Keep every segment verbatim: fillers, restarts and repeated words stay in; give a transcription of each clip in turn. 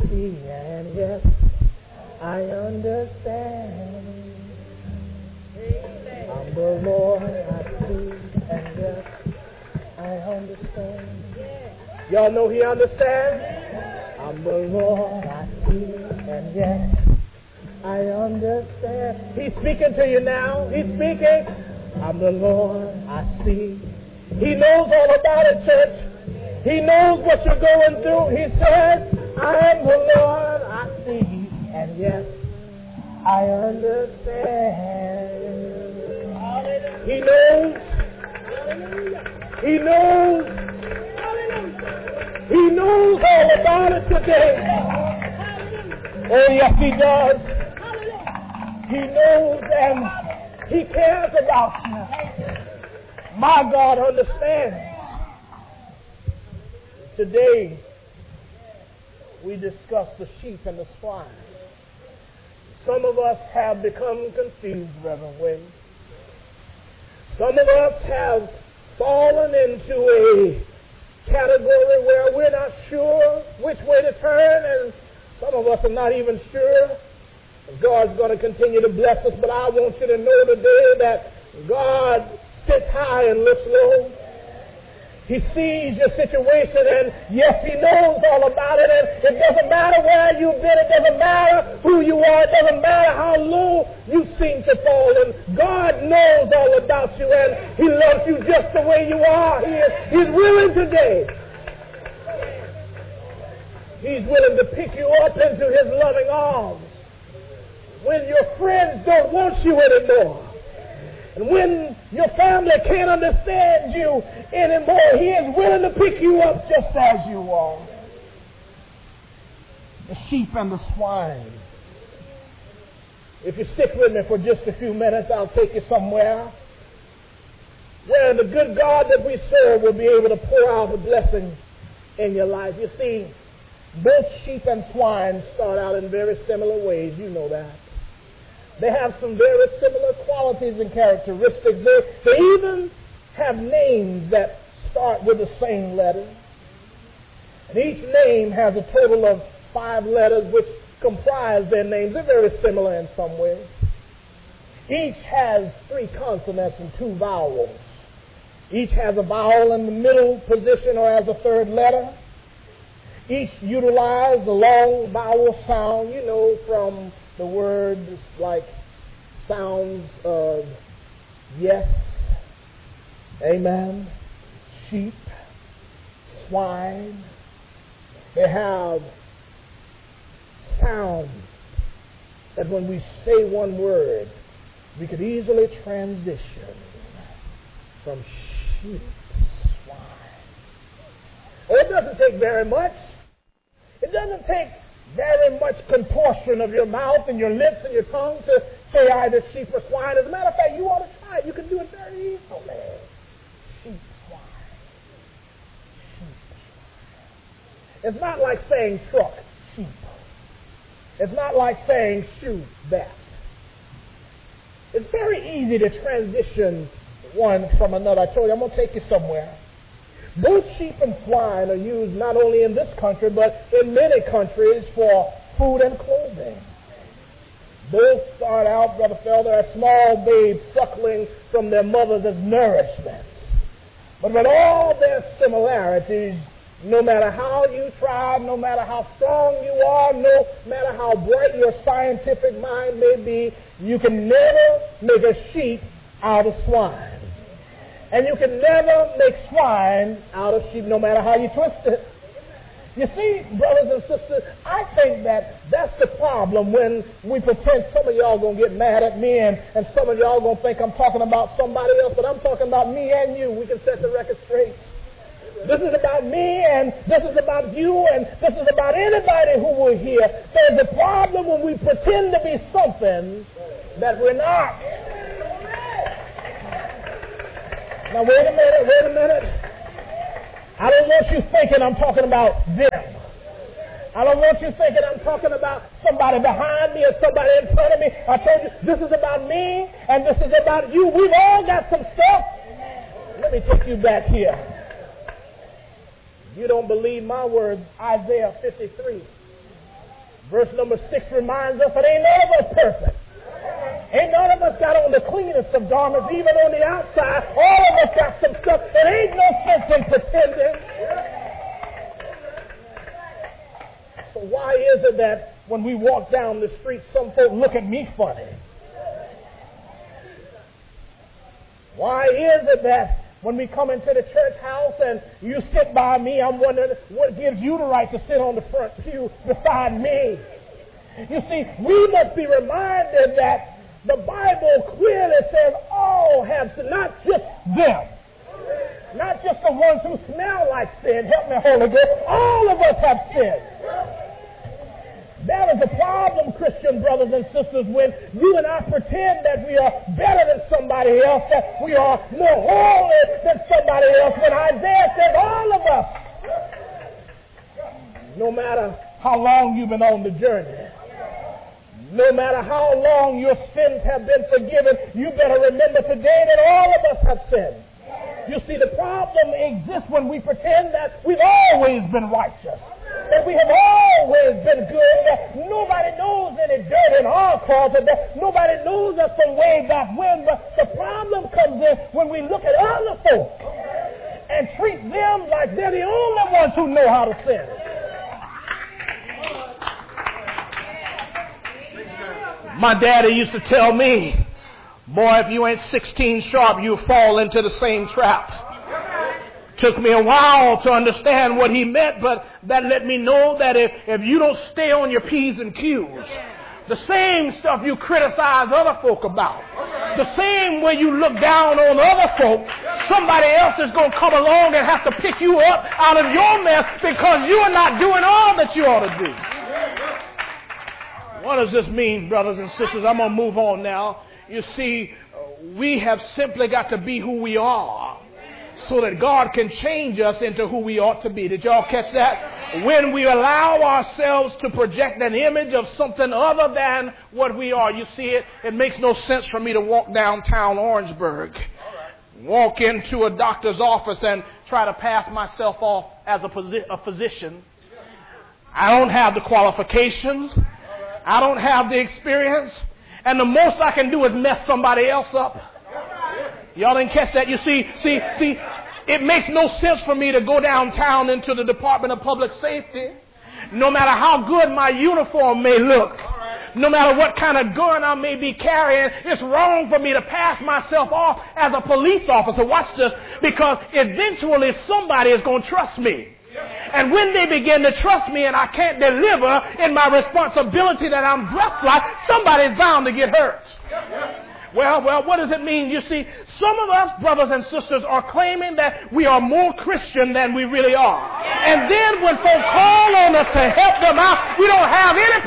see, and yes, I understand. I'm the Lord, I see, and yes, I understand. Y'all know he understands? I'm the Lord, I see, and yes, I understand. He's speaking to you now. He's speaking. I'm the Lord, I see. He knows all about it, church. He knows what you're going through. He says, I am the Lord, I see, and yes, I understand. He knows. He knows. He knows all about it today. Oh, yes, he does. He knows and he cares about you. My God understands. Today, we discuss the sheep and the swine. Some of us have become confused, Reverend Wade. Some of us have fallen into a category where we're not sure which way to turn, and some of us are not even sure if God's going to continue to bless us. But I want you to know today that God sits high and looks low. He sees your situation, and yes, he knows all about it. And it doesn't matter where you've been. It doesn't matter who you are. It doesn't matter how low you seem to fall. And God knows all about you, and he loves you just the way you are. He is, he's willing today. He's willing to pick you up into his loving arms when your friends don't want you anymore. And when your family can't understand you anymore, he is willing to pick you up just as you are. The sheep and the swine. If you stick with me for just a few minutes, I'll take you somewhere where the good God that we serve will be able to pour out a blessing in your life. You see, both sheep and swine start out in very similar ways. You know that. They have some very similar qualities and characteristics. They, they even have names that start with the same letter. And each name has a total of five letters which comprise their names. They're very similar in some ways. Each has three consonants and two vowels. Each has a vowel in the middle position or as a third letter. Each utilize the long vowel sound, you know, from the words like sounds of yes, amen, sheep, swine. They have sounds that when we say one word, we could easily transition from sheep to swine. Oh, it doesn't take very much. It doesn't take very much contortion of your mouth and your lips and your tongue to say either sheep or swine. As a matter of fact, you ought to try it. You can do it very easily. Sheep, swine. Sheep, swine. It's not like saying truck, sheep. It's not like saying shoe, bat. It's very easy to transition one from another. I told you, I'm going to take you somewhere. Both sheep and swine are used not only in this country, but in many countries for food and clothing. Both start out, Brother Felder, as small babes suckling from their mothers as nourishment. But with all their similarities, no matter how you try, no matter how strong you are, no matter how bright your scientific mind may be, you can never make a sheep out of swine. And you can never make swine out of sheep, no matter how you twist it. You see, brothers and sisters, I think that that's the problem when we pretend. Some of y'all going to get mad at me, and, and some of y'all going to think I'm talking about somebody else, but I'm talking about me and you. We can set the record straight. This is about me, and this is about you, and this is about anybody who will hear. There's a problem when we pretend to be something that we're not. Now, wait a minute, wait a minute. I don't want you thinking I'm talking about them. I don't want you thinking I'm talking about somebody behind me or somebody in front of me. I told you, this is about me, and this is about you. We've all got some stuff. Let me take you back here. You don't believe my words, Isaiah fifty-three. Verse number six reminds us that ain't none of us perfect. Ain't none of us got on the cleanest of garments, even on the outside. All of us got some stuff. There ain't no sense in pretending. So why is it that when we walk down the street, some folk look at me funny? Why is it that when we come into the church house and you sit by me, I'm wondering what gives you the right to sit on the front pew beside me? You see, we must be reminded that the Bible clearly says all have sinned, not just them. Not just the ones who smell like sin. Help me, Holy Ghost. All of us have sinned. That is a problem, Christian brothers and sisters, when you and I pretend that we are better than somebody else, that we are more holy than somebody else, when Isaiah says all of us, no matter how long you've been on the journey, no matter how long your sins have been forgiven, you better remember today that all of us have sinned. You see, the problem exists when we pretend that we've always been righteous, that we have always been good, that nobody knows any dirt in our closet, that nobody knows us from way back when. But the problem comes in when we look at other folk and treat them like they're the only ones who know how to sin. My daddy used to tell me, boy, if you ain't sixteen sharp, you fall into the same trap. Took me a while to understand what he meant, but that let me know that if, if you don't stay on your P's and Q's, the same stuff you criticize other folk about, the same way you look down on other folk, somebody else is going to come along and have to pick you up out of your mess because you are not doing all that you ought to do. What does this mean, brothers and sisters? I'm going to move on now. You see, we have simply got to be who we are so that God can change us into who we ought to be. Did y'all catch that? When we allow ourselves to project an image of something other than what we are, you see it, it makes no sense for me to walk downtown Orangeburg, walk into a doctor's office and try to pass myself off as a, posi- a physician. I don't have the qualifications. I don't have the experience. And the most I can do is mess somebody else up. Y'all didn't catch that? You see, see, see, it makes no sense for me to go downtown into the Department of Public Safety. No matter how good my uniform may look, no matter what kind of gun I may be carrying, it's wrong for me to pass myself off as a police officer. Watch this, because eventually somebody is going to trust me. And when they begin to trust me and I can't deliver in my responsibility that I'm dressed like, somebody's bound to get hurt. Well, well, what does it mean? You see, some of us, brothers and sisters, are claiming that we are more Christian than we really are. And then when folk call on us to help them out, we don't have any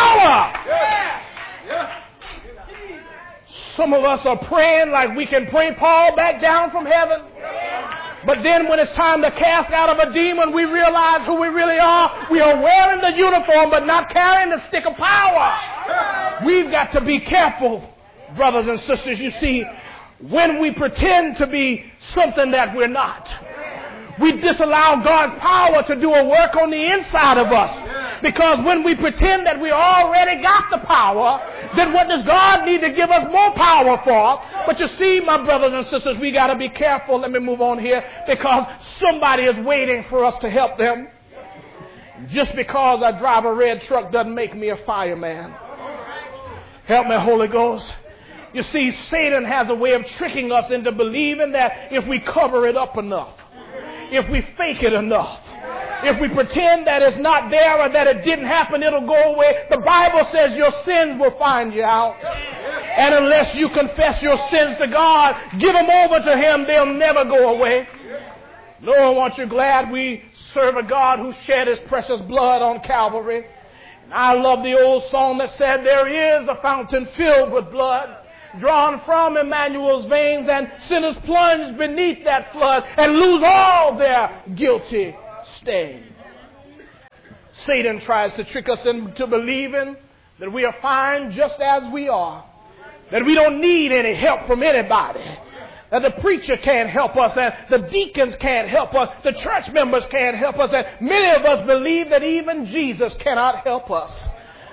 power. Some of us are praying like we can pray Paul back down from heaven. But then when it's time to cast out of a demon, we realize who we really are. We are wearing the uniform but not carrying the stick of power. We've got to be careful, brothers and sisters. You see, when we pretend to be something that we're not, we disallow God's power to do a work on the inside of us. Because when we pretend that we already got the power, then what does God need to give us more power for? But you see, my brothers and sisters, we got to be careful. Let me move on here, because somebody is waiting for us to help them. Just because I drive a red truck doesn't make me a fireman. Help me, Holy Ghost. You see, Satan has a way of tricking us into believing that if we cover it up enough, if we fake it enough, if we pretend that it's not there or that it didn't happen, it'll go away. The Bible says your sins will find you out. And unless you confess your sins to God, give them over to Him, they'll never go away. Lord, aren't you glad we serve a God who shed His precious blood on Calvary? And I love the old song that said, there is a fountain filled with blood, drawn from Emmanuel's veins, and sinners plunge beneath that flood and lose all their guilty stain. Satan tries to trick us into believing that we are fine just as we are, that we don't need any help from anybody, that the preacher can't help us, and the deacons can't help us, the church members can't help us, and many of us believe that even Jesus cannot help us.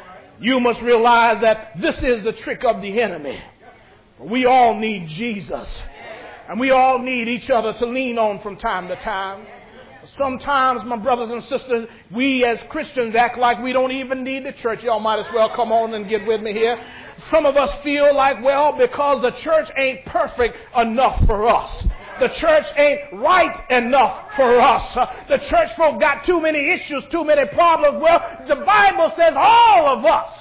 You must realize that this is the trick of the enemy. We all need Jesus. And we all need each other to lean on from time to time. Sometimes, my brothers and sisters, we as Christians act like we don't even need the church. Y'all might as well come on and get with me here. Some of us feel like, well, because the church ain't perfect enough for us. The church ain't right enough for us. Uh, the church folk got too many issues, too many problems. Well, the Bible says all of us.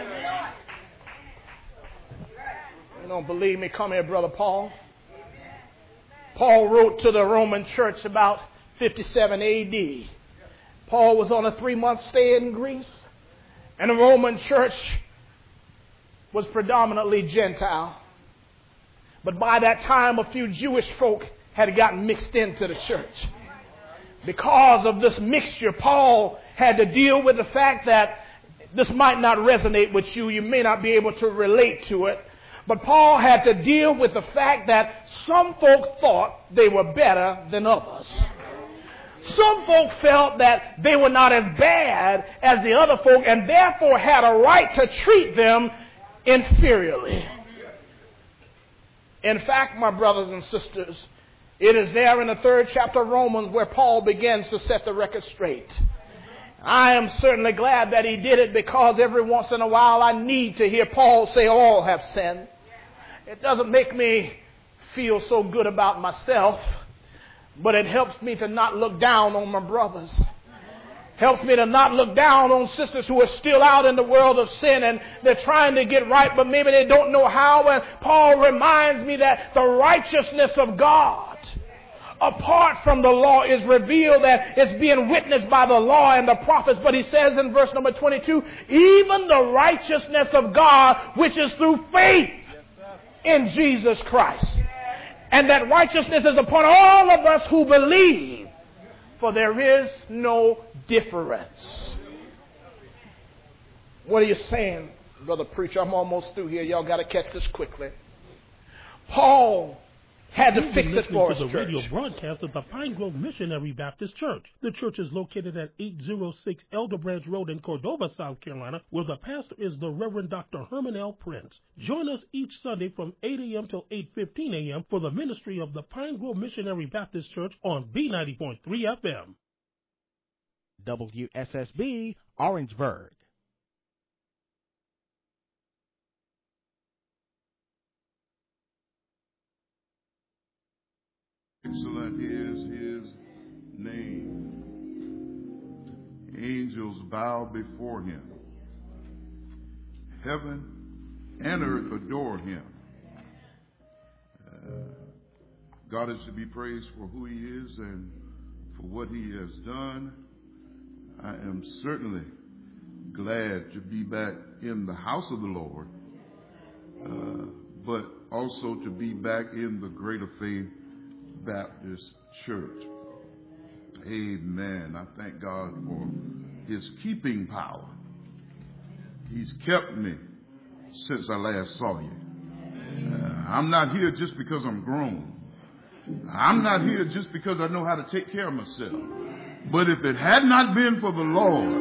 You don't believe me? Come here, Brother Paul. Paul wrote to the Roman church about fifty-seven A D Paul was on a three-month stay in Greece, and the Roman church was predominantly Gentile. But by that time, a few Jewish folk had gotten mixed into the church. Because of this mixture, Paul had to deal with the fact that this might not resonate with you. You may not be able to relate to it. But Paul had to deal with the fact that some folk thought they were better than others. Some folk felt that they were not as bad as the other folk and therefore had a right to treat them inferiorly. In fact, my brothers and sisters, it is there in the third chapter of Romans where Paul begins to set the record straight. I am certainly glad that he did it, because every once in a while I need to hear Paul say all have sinned. It doesn't make me feel so good about myself, but it helps me to not look down on my brothers. Helps me to not look down on sisters who are still out in the world of sin and they're trying to get right, but maybe they don't know how. And Paul reminds me that the righteousness of God apart from the law is revealed, that it's being witnessed by the law and the prophets. But he says in verse number twenty-two, even the righteousness of God, which is through faith in Jesus Christ. And that righteousness is upon all of us who believe, for there is no difference. What are you saying, brother preacher? I'm almost through here. Y'all got to catch this quickly. Paul had to fix it for us, to the church. radio broadcast of the Pine Grove Missionary Baptist Church. The church is located at eight oh six Elder Branch Road in Cordova, South Carolina, where the pastor is the Reverend Doctor Herman L. Prince. Join us each Sunday from eight a.m. till eight fifteen a.m. for the ministry of the Pine Grove Missionary Baptist Church on B ninety point three F M. W S S B, Orangeburg. Excellent is his name. Angels bow before him. Heaven and earth adore him. Uh, God is to be praised for who he is and for what he has done. I am certainly glad to be back in the house of the Lord, uh, but also to be back in the Greater Faith Baptist Church. Amen. I thank God for his keeping power. He's kept me since I last saw you. Uh, I'm not here just because I'm grown. I'm not here just because I know how to take care of myself. But if it had not been for the Lord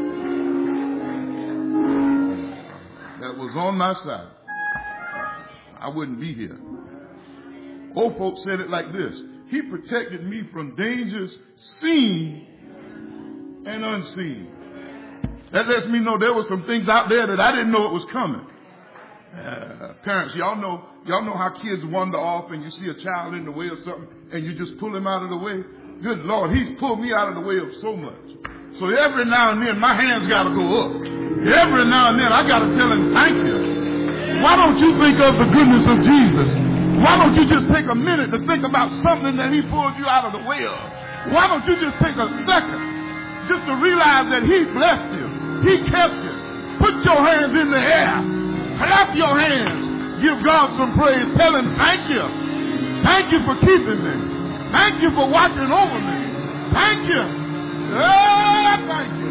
that was on my side, I wouldn't be here. Old folks said it like this: he protected me from dangers seen and unseen. That lets me know there were some things out there that I didn't know it was coming. Uh, parents, y'all know, y'all know how kids wander off and you see a child in the way of something and you just pull him out of the way. Good Lord, he's pulled me out of the way of so much. So every now and then my hands got to go up. Every now and then I got to tell him thank you. Why don't you think of the goodness of Jesus? Why don't you just take a minute to think about something that he pulled you out of the way of? Why don't you just take a second just to realize that he blessed you, he kept you? Put your hands in the air, clap your hands, give God some praise, tell him thank you. Thank you for keeping me. Thank you for watching over me. Thank you. Oh, thank you.